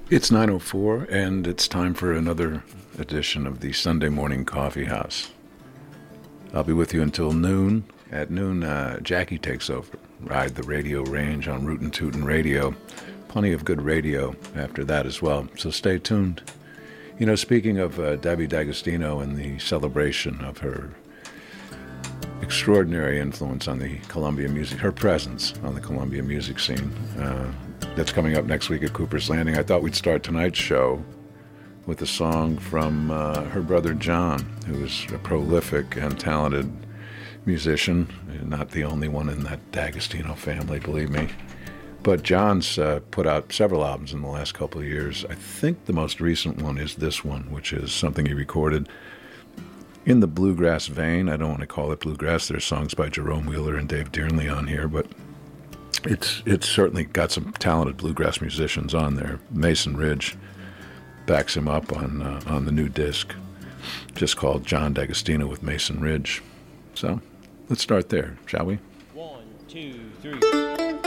It's 9:04, and it's time for another edition of the Sunday Morning Coffee House. I'll be with you until noon. At noon, Jackie takes over. Ride the radio range on Rootin' Tootin' Radio. Plenty of good radio after that as well, so stay tuned. You know, speaking of Debbie D'Agostino and the celebration of her extraordinary influence on the Columbia music, her presence on the Columbia music scene, that's coming up next week at Cooper's Landing. I thought we'd start tonight's show with a song from her brother John, who is a prolific and talented musician, not the only one in that D'Agostino family, believe me. But John's put out several albums in the last couple of years. I think the most recent one is this one, which is something he recorded in the bluegrass vein. I don't want to call it bluegrass. There's songs by Jerome Wheeler and Dave Dearnley on here, but it's certainly got some talented bluegrass musicians on there. Mason Ridge backs him up on the new disc, just called John D'Agostino with Mason Ridge. So let's start there, shall we? 1, 2, 3.